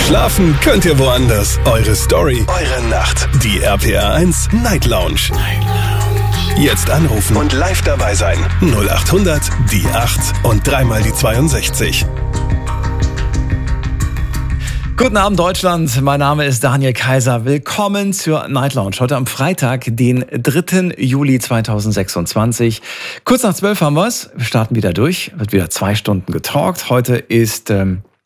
Schlafen könnt ihr woanders. Eure Story, eure Nacht. Die RPR 1 Night Lounge. Jetzt anrufen und live dabei sein. 0800 die 8 und dreimal die 62. Guten Abend Deutschland, mein Name ist Daniel Kaiser. Willkommen zur Night Lounge. Heute am Freitag, den 3. Juli 2026. Kurz nach 12 haben wir es. Wir starten wieder durch. Wird wieder 2 Stunden getalkt. Heute ist